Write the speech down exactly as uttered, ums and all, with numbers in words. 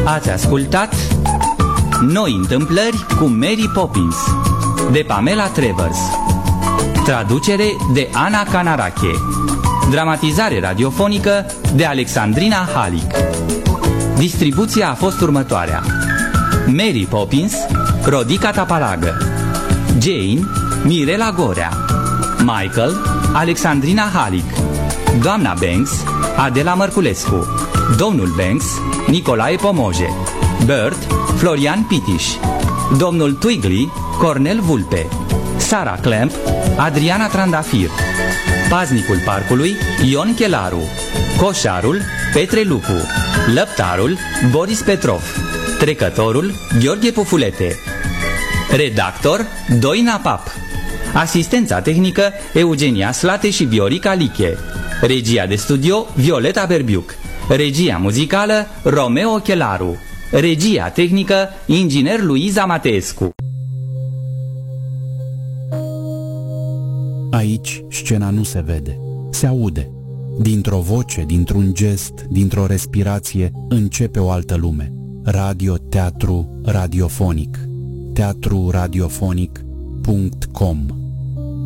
Ați ascultat Noi întâmplări cu Mary Poppins de Pamela Travers. Traducere de Ana Canarache. Dramatizare radiofonică de Alexandrina Halic. Distribuția a fost următoarea: Mary Poppins, Rodica Tapalagă; Jane, Mirela Gorea; Michael, Alexandrina Halic; Doamna Banks, Adela Mărculescu; Domnul Banks, Nicolae Pomoje; Bert, Florian Pitiș; Domnul Twiggly, Cornel Vulpe; Sara Clamp, Adriana Trandafir; Paznicul parcului, Ion Chelaru; Coșarul, Petre Lupu; Lăptarul, Boris Petrov; Trecătorul, Gheorghe Pufulete; Redactor, Doina Pap; Asistența tehnică, Eugenia Slate și Viorica Liche; Regia de studio, Violeta Berbiuc; Regia muzicală, Romeo Chelaru; Regia tehnică, inginer Luiza Mateescu. Aici scena nu se vede, se aude. Dintr-o voce, dintr-un gest, dintr-o respirație, începe o altă lume. Radio Teatru Radiofonic. teatru radiofonic punct com